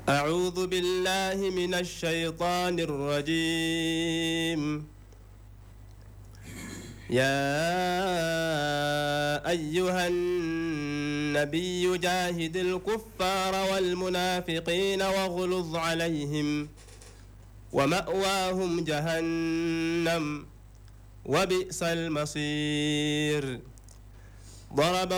أعوذ بالله من الشيطان الرجيم. يا أيها النبي جاهد الكفار والمنافقين واغلظ عليهم ومأواهم جهنم وبئس المصير. ضرب